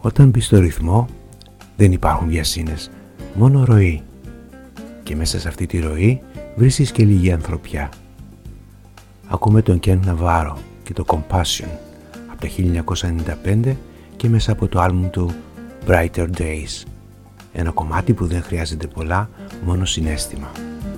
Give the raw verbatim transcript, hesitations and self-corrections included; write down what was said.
Όταν μπεις στο ρυθμό δεν υπάρχουν βιασύνες, μόνο ροή. Και μέσα σε αυτή τη ροή βρίσκεις και λίγη ανθρωπιά. Ακούμε τον Ken Navarro και το Compassion από το χίλια εννιακόσια ενενήντα πέντε και μέσα από το άλμπουμ του Brighter Days. Ένα κομμάτι που δεν χρειάζεται πολλά, μόνο συναίσθημα.